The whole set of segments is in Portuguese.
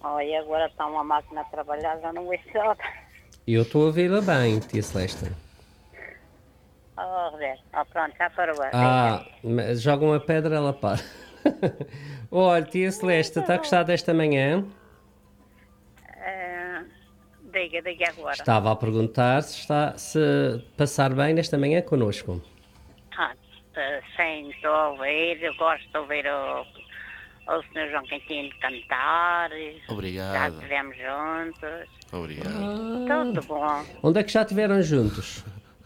Olha, agora está uma máquina a trabalhar, já não ouço nada. Eu estou a vê-la bem, tia Celeste. Oh, Roberto, pronto, já parou. Mas joga uma pedra, ela para. Olha, tia Celeste, está a gostar desta manhã? Diga agora. Estava a perguntar se passar bem nesta manhã connosco. Sim, estou a ouvir, eu gosto de ouvir o Sr. João Quintino cantar. Obrigado. Já estivemos juntos. Obrigado. Tudo bom. Onde é que já estiveram juntos?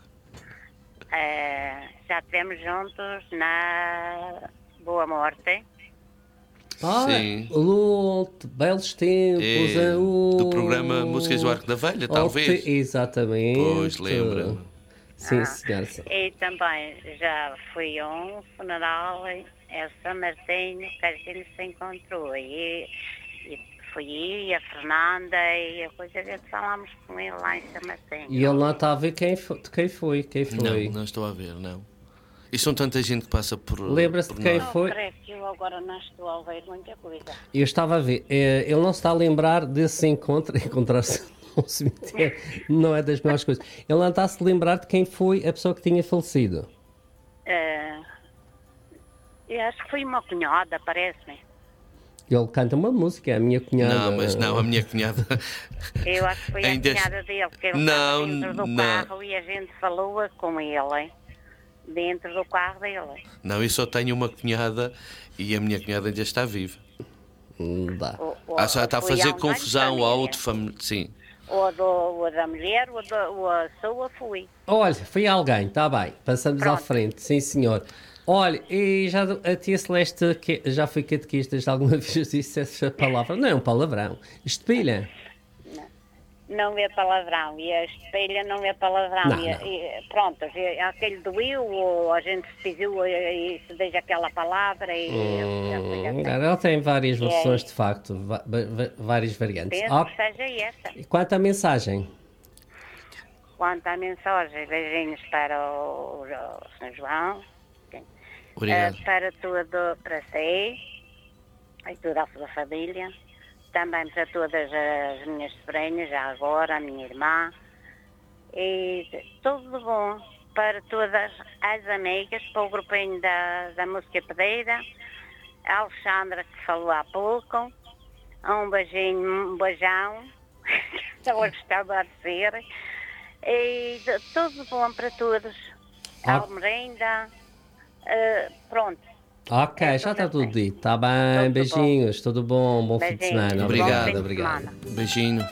Já estivemos juntos na Boa Morte. Sim. Belos tempos. Do programa Músicas do Arco da Velha, talvez. Exatamente. Pois, lembra-me. Sim, senhora. E também já fui a um funeral em São Martinho, que a gente se encontrou. E fui a Fernanda e a coisa de falámos com ele lá em São Martinho. E ele não está a ver quem foi. Não estou a ver, não. E são tanta gente que passa por... Lembra-se de quem foi? Eu agora não estou a ouvir muita coisa. Eu estava a ver. Ele não se está a lembrar desse encontrar-se no cemitério. Não é das melhores coisas. Ele não está a se lembrar de quem foi a pessoa que tinha falecido. Eu acho que foi uma cunhada, parece-me. Ele canta uma música, é a minha cunhada. Não, mas não, a minha cunhada... Eu acho que foi a cunhada dele, que ele estava dentro do carro e a gente falou com ele, dentro do carro dele. Não, eu só tenho uma cunhada e a minha cunhada ainda está viva. Dá. Já está a fazer confusão ao outro família. Sim. Ou da mulher, ou a sua fui. Olha, foi alguém, está bem. Passamos à frente, sim senhor. Olha, e já a tia Celeste já foi catequista, já alguma vez disse essa palavra? Não é um palavrão. Estepilha. Não é palavrão, e a espelha não é palavrão. Pronto, aquele doeu, ou a gente se pediu e se deixa aquela palavra. Ela tem várias versões, de facto, várias variantes. Penso que seja essa. E quanto à mensagem? Quanto à mensagem, beijinhos para o São João. Obrigado. Para si e toda a sua família. Também para todas as minhas sobrinhas, já agora, a minha irmã. E tudo de bom para todas as amigas, para o grupinho da Música Pedeira, a Alexandra, que falou há pouco. Um beijinho, um beijão, estava a gostar de dizer. E tudo de bom para todos. A Almerinda, pronto. Ok, já está tudo dito. Está bem, beijinhos, tudo bom, bom fim de semana. Obrigado. Beijinho.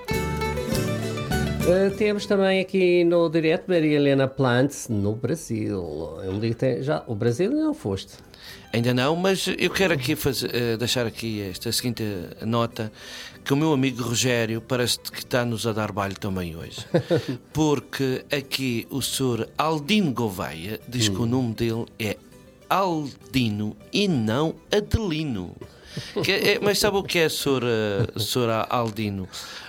Temos também aqui no direto Maria Helena Plantes, no Brasil. O Brasil não foste? Ainda não, mas eu quero aqui deixar aqui esta seguinte nota, que o meu amigo Rogério parece que está-nos a dar baile também hoje. Porque aqui o Sr. Aldino Gouveia diz que o nome dele é Aldino e não Adelino. Mas sabe o que é, Sr. Aldino?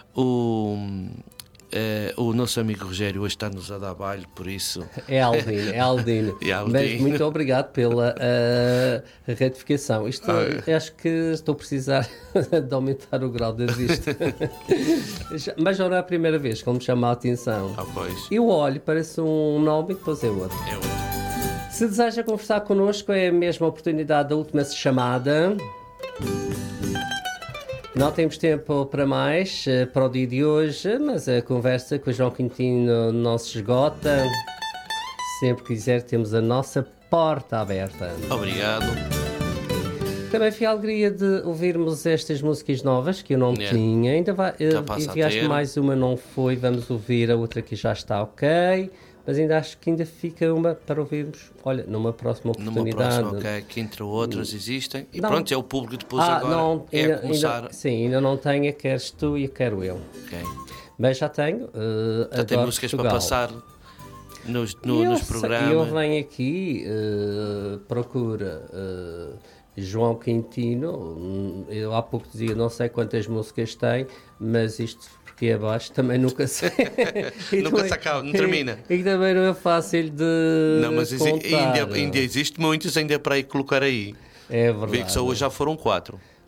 O nosso amigo Rogério hoje está-nos a dar baile, por isso... É Aldino. Mas muito obrigado pela retificação. Acho que estou a precisar de aumentar o grau de registro. Mas já não é a primeira vez que ele me chama a atenção. Pois. Eu olho, parece um nome e depois é outro. Se deseja conversar connosco, é a mesma oportunidade da última chamada. Não temos tempo para mais para o dia de hoje, mas a conversa com o João Quintino não se esgota. Sempre que quiser, temos a nossa porta aberta. Obrigado. Também foi a alegria de ouvirmos estas músicas novas que eu não tinha. Ainda enviaste mais uma, não foi? Vamos ouvir a outra que já está ok. Mas ainda acho que ainda fica uma para ouvirmos, olha, numa próxima oportunidade. Numa próxima, que entre outras existem. E pronto, é o público depois agora. Ainda não tenho, queres tu e quero eu. Okay. Mas já tenho. Já tem músicas Portugal. para passar nos programas. Eu venho aqui, procura João Quintino. Eu há pouco dizia, não sei quantas músicas tem, mas isto... porque abaixo também nunca sei. Nunca se acaba, não termina. E também não é fácil de não, mas contar. Ainda existe muitos ainda para ir colocar aí. É verdade. Vi que só hoje já foram 4.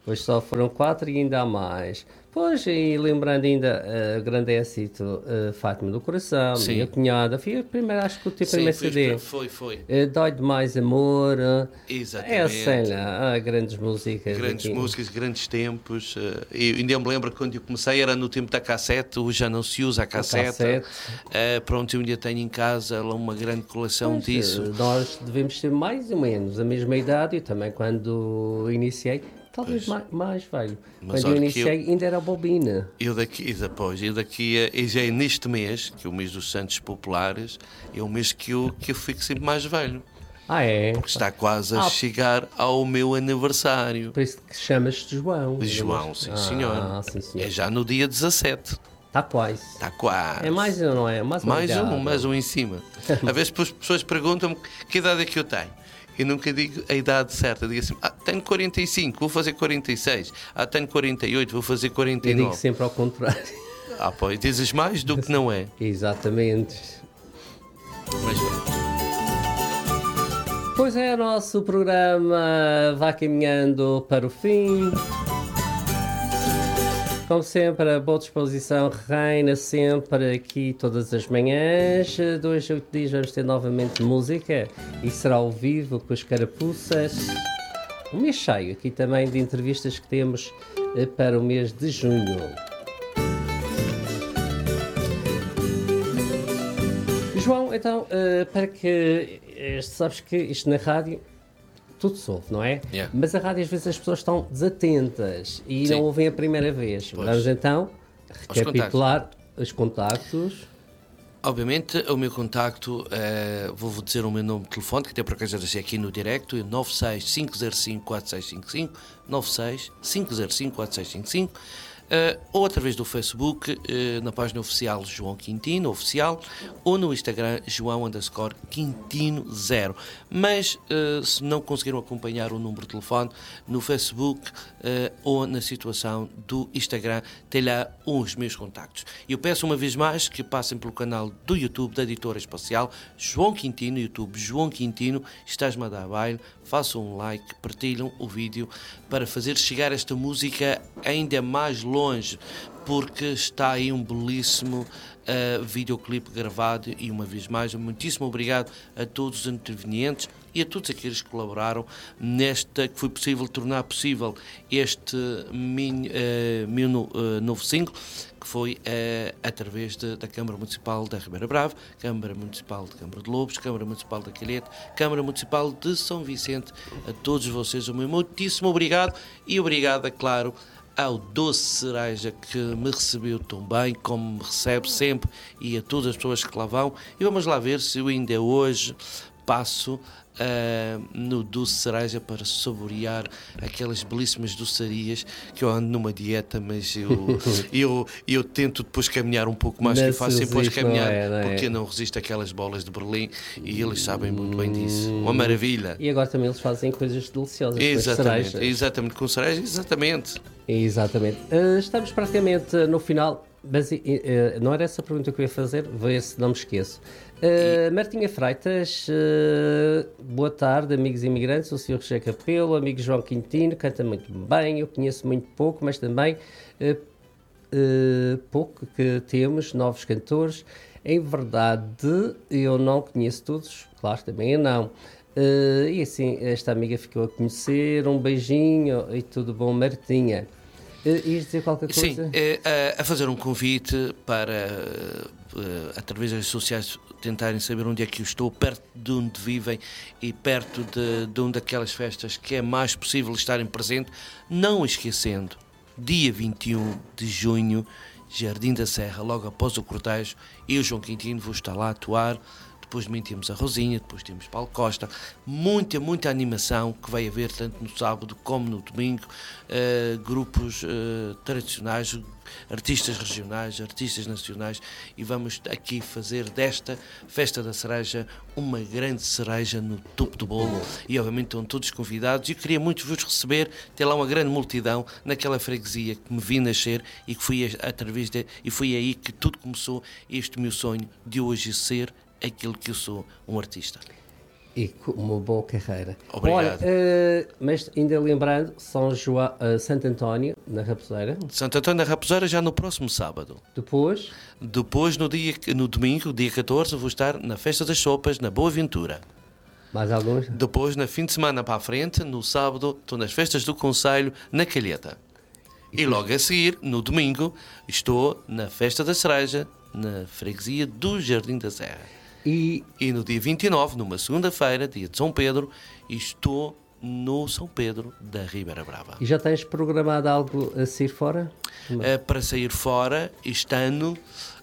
Hoje só foram 4 e ainda há mais. Pois, e lembrando ainda o grande éxito Fátima do Coração, Sim. Minha Cunhada, foi a primeira, acho que o teu primeiro CD. Foi. Dói Demais Amor. Exatamente. Grandes músicas. Grandes músicas, grandes tempos. E ainda me lembro que quando eu comecei era no tempo da cassete, hoje já não se usa a cassete. Pronto, eu ainda tenho em casa uma grande coleção disso. Nós devemos ter mais ou menos a mesma idade, e também quando iniciei. Talvez mais velho. Mas quando eu iniciei ainda era bobina. Eu daqui já é neste mês, que é o mês dos Santos Populares, é o mês que eu fico sempre mais velho. É? Porque está quase a chegar ao meu aniversário. Por isso que chamas-te João. João, sim senhor. Sim, senhor. É já no dia 17. Está quase. É mais um, não é? Mais um em cima. Às vezes as pessoas perguntam-me que idade é que eu tenho. Eu nunca digo a idade certa. Digo assim, tenho 45, vou fazer 46. Tenho 48, vou fazer 49. Eu digo sempre ao contrário. Pois, dizes mais do que não é. Exatamente. Mas pronto. Pois é, o nosso programa vai caminhando para o fim. Como sempre, a boa disposição reina sempre aqui todas as manhãs. 2 a 8 dias vamos ter novamente música e será ao vivo com as carapuças. Um mês cheio aqui também de entrevistas que temos para o mês de junho. João, então, para que... sabes que isto na rádio... tudo se ouve, não é? Yeah. Mas a rádio às vezes as pessoas estão desatentas e não ouvem a primeira vez. Pois. Vamos então recapitular os contactos. Obviamente, o meu contacto, vou dizer o meu nome de telefone, que até por acaso já deixei aqui no directo, é 965054655, 965054655, ou através do Facebook, na página oficial João Quintino, oficial, ou no Instagram João_Quintino0. Mas, se não conseguiram acompanhar o número de telefone, no Facebook ou na situação do Instagram, tem lá os meus contactos. Eu peço uma vez mais que passem pelo canal do YouTube da Editora Espacial, João Quintino, YouTube João Quintino, estás-me a dar baile, façam um like, partilham o vídeo para fazer chegar esta música ainda mais longe, porque está aí um belíssimo videoclipe gravado. E uma vez mais, muitíssimo obrigado a todos os intervenientes e a todos aqueles que colaboraram nesta, que foi possível tornar possível este meu novo single, que foi através da Câmara Municipal da Ribeira Brava, Câmara Municipal de Câmara de Lobos, Câmara Municipal da Calhete, Câmara Municipal de São Vicente. A todos vocês o meu muitíssimo obrigado, e obrigado, é claro, ao Doce Cereja, que me recebeu tão bem, como me recebe sempre, e a todas as pessoas que lá vão. E vamos lá ver se eu ainda hoje passo no Doce Cereja para saborear aquelas belíssimas doçarias, que eu ando numa dieta, mas eu tento depois caminhar um pouco mais, que eu faço sempre depois caminhar, porque não resisto àquelas bolas de Berlim, e eles sabem muito bem disso. Uma maravilha. E agora também eles fazem coisas deliciosas. Exatamente, com cereja, exatamente. Estamos praticamente no final, mas não era essa a pergunta que eu ia fazer, ver se não me esqueço. Martinha Freitas, boa tarde, amigos imigrantes, o Sr. José Capelo, amigo João Quintino, canta muito bem, eu conheço muito pouco, mas também pouco que temos, novos cantores. Em verdade, eu não conheço todos, claro, também eu não. E assim, esta amiga ficou a conhecer, um beijinho e tudo bom, Martinha. Ias dizer qualquer coisa? Sim, a fazer um convite para, através das redes sociais, tentarem saber onde é que eu estou, perto de onde vivem e perto de onde aquelas festas que é mais possível estarem presentes, não esquecendo, dia 21 de junho, Jardim da Serra, logo após o cortejo, eu, João Quintino, vou estar lá a atuar. Depois de mim temos a Rosinha, depois temos Paulo Costa, muita animação que vai haver tanto no sábado como no domingo, grupos tradicionais, artistas regionais, artistas nacionais, e vamos aqui fazer desta Festa da Cereja uma grande cereja no topo do bolo, e obviamente estão todos convidados, e eu queria muito vos receber, ter lá uma grande multidão naquela freguesia que me vi nascer, e que fui e foi aí que tudo começou, este meu sonho de hoje ser aquilo que eu sou, um artista. E com uma boa carreira. Obrigado. Olha, mas ainda lembrando, Santo António, na Raposeira. Santo António da Raposeira já no próximo sábado. Depois, no domingo, dia 14, vou estar na Festa das Sopas, na Boa Ventura. Mais alguns? Depois, na fim de semana para a frente, no sábado, estou nas Festas do Conselho, na Calheta. E logo a seguir, no domingo, estou na Festa da Cereja, na freguesia do Jardim da Serra. E no dia 29, numa segunda-feira, dia de São Pedro, estou no São Pedro da Ribeira Brava. E já tens programado algo a sair fora? Para sair fora, este ano,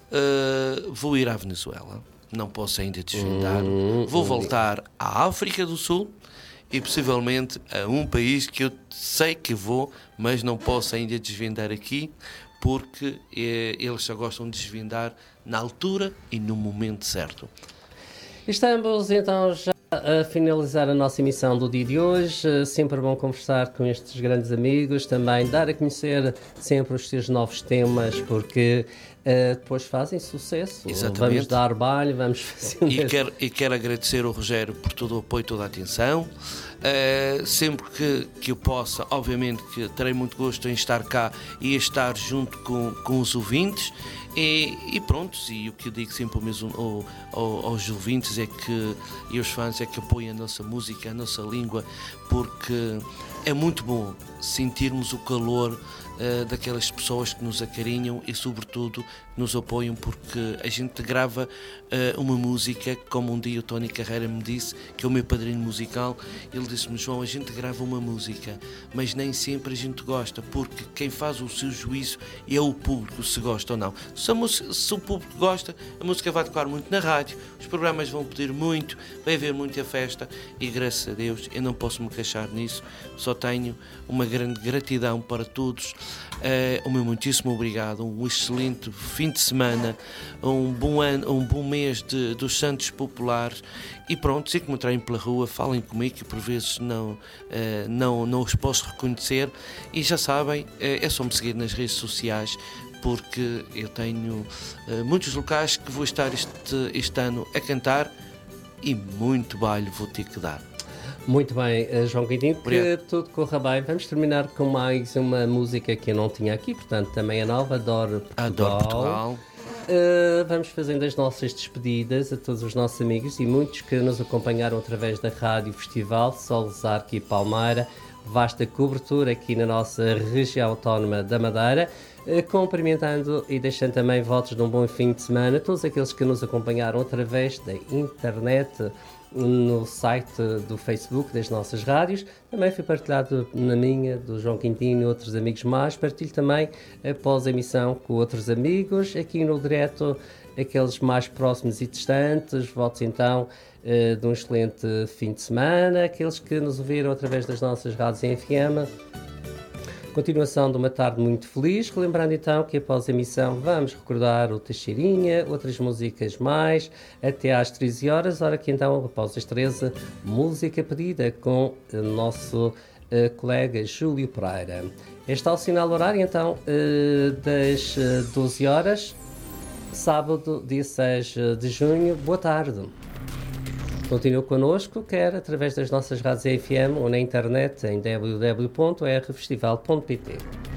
vou ir à Venezuela. Não posso ainda desvendar. Vou voltar à África do Sul e possivelmente a um país que eu sei que vou, mas não posso ainda desvendar aqui, porque eles só gostam de desvendar na altura e no momento certo. Estamos então já a finalizar a nossa emissão do dia de hoje. Sempre bom conversar com estes grandes amigos, também dar a conhecer sempre os seus novos temas, porque depois fazem sucesso. Exatamente. Vamos dar baile, vamos fazer... E quero agradecer ao Rogério por todo o apoio e toda a atenção. Sempre que eu possa, obviamente que terei muito gosto em estar cá e estar junto com os ouvintes. E pronto, e o que eu digo sempre mesmo aos ouvintes e aos fãs é que apoiem a nossa música, a nossa língua, porque é muito bom sentirmos o calor daquelas pessoas que nos acarinham e sobretudo nos apoiam, porque a gente grava uma música, como um dia o Tony Carreira me disse, que é o meu padrinho musical. Ele disse-me: João, a gente grava uma música, mas nem sempre a gente gosta, porque quem faz o seu juízo é o público, se gosta ou não. Se o público gosta, a música vai tocar muito na rádio, os programas vão pedir muito, vai haver muita festa e, graças a Deus, eu não posso me queixar nisso. Só tenho uma grande gratidão para todos. O meu muitíssimo obrigado, um excelente fim de semana, um bom ano, um bom mês dos Santos Populares. E pronto, se encontrarem pela rua, falem comigo, que por vezes não os posso reconhecer. E já sabem, é só me seguir nas redes sociais, porque eu tenho muitos locais que vou estar este ano a cantar e muito baile vou ter que dar. Muito bem, João Quintino, que tudo corra bem. Vamos terminar com mais uma música que eu não tinha aqui, portanto também é nova, Adoro Portugal. Adoro Portugal. Vamos fazendo as nossas despedidas a todos os nossos amigos e muitos que nos acompanharam através da Rádio Festival, Solos, Arco e Palmeira. Vasta cobertura aqui na nossa região autónoma da Madeira. Cumprimentando e deixando também votos de um bom fim de semana a todos aqueles que nos acompanharam através da internet, no site do Facebook das nossas rádios. Também foi partilhado na minha, do João Quintino e outros amigos mais. Partilho também após a emissão com outros amigos, aqui no direto, aqueles mais próximos e distantes. Votos então de um excelente fim de semana. Aqueles que nos ouviram através das nossas rádios em FM, continuação de uma tarde muito feliz. Lembrando então que após a emissão vamos recordar o Teixeirinha, outras músicas mais, até às 13 horas, hora que então, após as 13, música pedida com o nosso colega Júlio Pereira. Este é o sinal horário então das 12 horas, sábado, dia 6 de junho. Boa tarde. Continue connosco, quer através das nossas rádios FM ou na internet em www.rfestival.pt.